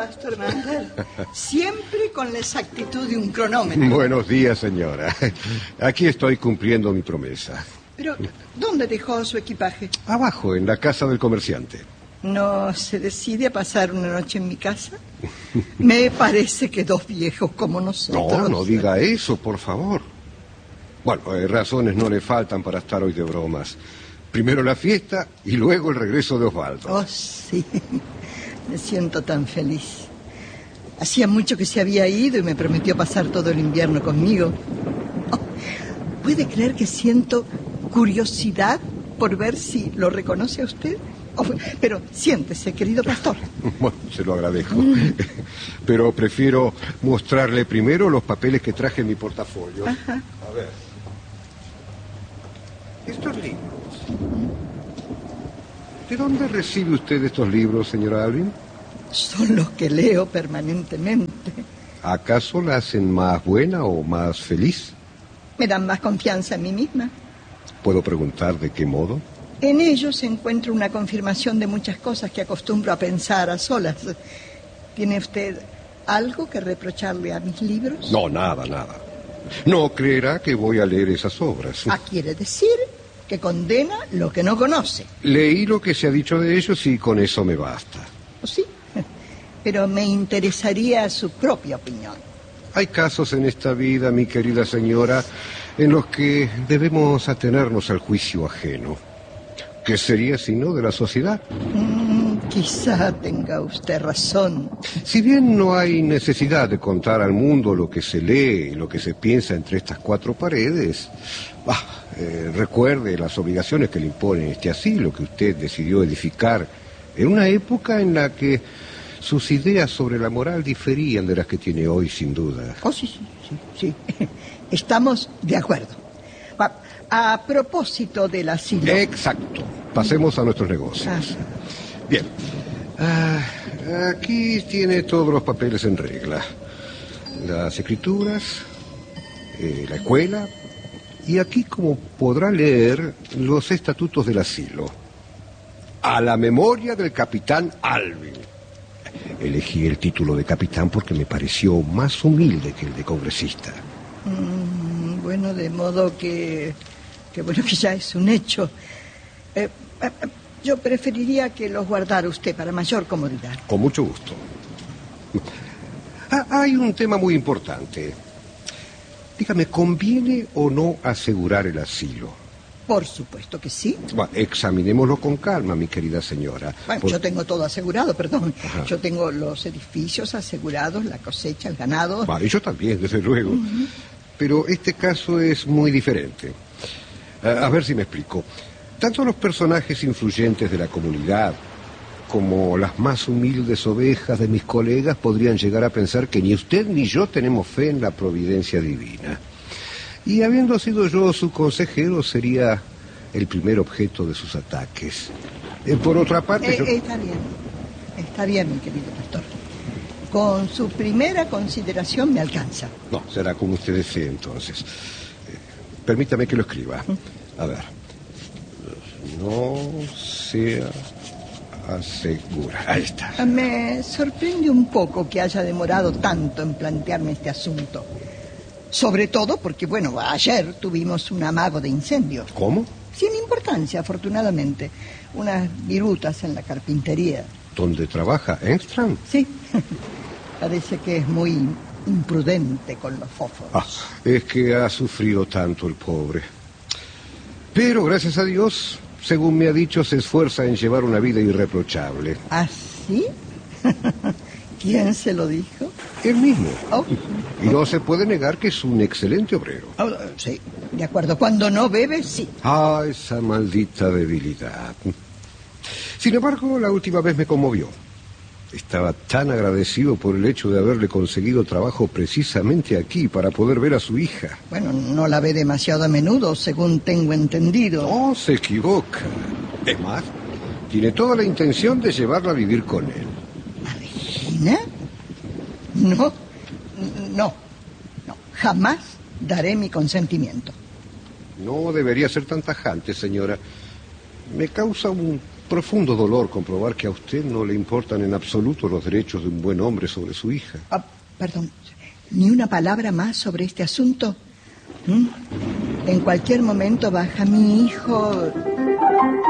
Pastor Mandel. Siempre con la exactitud de un cronómetro. Buenos días, señora. Aquí estoy cumpliendo mi promesa. Pero, ¿dónde dejó su equipaje? Abajo, en la casa del comerciante. ¿No se decide a pasar una noche en mi casa? Me parece que dos viejos como nosotros... No diga eso, por favor. Bueno, razones no le faltan para estar hoy de bromas. Primero la fiesta y luego el regreso de Osvaldo. Oh, sí. Me siento tan feliz. Hacía mucho que se había ido y me prometió pasar todo el invierno conmigo. Oh, ¿puede creer que siento curiosidad por ver si lo reconoce a usted? Oh, pero siéntese, querido pastor. Bueno, se lo agradezco. Pero prefiero mostrarle primero los papeles que traje en mi portafolio. Ajá. A ver. Estos libros. ¿De dónde recibe usted estos libros, señora Alvin? Son los que leo permanentemente. ¿Acaso la hacen más buena o más feliz? Me dan más confianza en mí misma. ¿Puedo preguntar de qué modo? En ellos encuentro una confirmación de muchas cosas que acostumbro a pensar a solas. ¿Tiene usted algo que reprocharle a mis libros? No, nada. No creerá que voy a leer esas obras. Quiere decir que condena lo que no conoce. Leí lo que se ha dicho de ellos y con eso me basta. Sí, pero me interesaría su propia opinión. Hay casos en esta vida, mi querida señora, en los que debemos atenernos al juicio ajeno. ¿Qué sería sino de la sociedad? Quizá tenga usted razón. Si bien no hay necesidad de contar al mundo lo que se lee y lo que se piensa entre estas cuatro paredes, recuerde las obligaciones que le impone este asilo que usted decidió edificar en una época en la que sus ideas sobre la moral diferían de las que tiene hoy, sin duda. Oh, sí. Estamos de acuerdo. A propósito del asilo... Exacto. Pasemos a nuestros negocios. Bien. Aquí tiene todos los papeles en regla. Las escrituras, la escuela, y aquí, como podrá leer, los estatutos del asilo. A la memoria del capitán Alvin. Elegí el título de capitán porque me pareció más humilde que el de congresista. Bueno, de modo que ya es un hecho. Yo preferiría que los guardara usted para mayor comodidad. Con mucho gusto. Hay un tema muy importante. Dígame, ¿conviene o no asegurar el asilo? Por supuesto que sí. Examinémoslo con calma, mi querida señora. Yo tengo todo asegurado, perdón. Ajá. Yo tengo los edificios asegurados, la cosecha, el ganado. Y yo también, desde luego. Pero este caso es muy diferente. A ver si me explico. Tanto los personajes influyentes de la comunidad como las más humildes ovejas de mis colegas podrían llegar a pensar que ni usted ni yo tenemos fe en la providencia divina. Y habiendo sido yo su consejero, sería el primer objeto de sus ataques. Por otra parte, yo... Está bien, mi querido pastor. Con su primera consideración me alcanza. No, será como usted desee, entonces. Permítame que lo escriba. A ver. No sea asegura. Ahí está. Me sorprende un poco que haya demorado tanto en plantearme este asunto. Sobre todo porque, ayer tuvimos un amago de incendio. ¿Cómo? Sin importancia, afortunadamente. Unas virutas en la carpintería. ¿Dónde trabaja Engström? Sí. Parece que es muy imprudente con los fósforos. Es que ha sufrido tanto el pobre. Pero, gracias a Dios, según me ha dicho, se esfuerza en llevar una vida irreprochable. ¿Ah, sí? ¿Quién se lo dijo? Él mismo. Oh. Y no se puede negar que es un excelente obrero. Sí, de acuerdo. Cuando no bebe, sí. Esa maldita debilidad. Sin embargo, la última vez me conmovió. Estaba tan agradecido por el hecho de haberle conseguido trabajo precisamente aquí para poder ver a su hija. No la ve demasiado a menudo, según tengo entendido. No, se equivoca. Es más, tiene toda la intención de llevarla a vivir con él. ¿A Regina? No. Jamás daré mi consentimiento. No debería ser tan tajante, señora. Me causa un profundo dolor comprobar que a usted no le importan en absoluto los derechos de un buen hombre sobre su hija. Perdón, ¿ni una palabra más sobre este asunto? En cualquier momento baja mi hijo...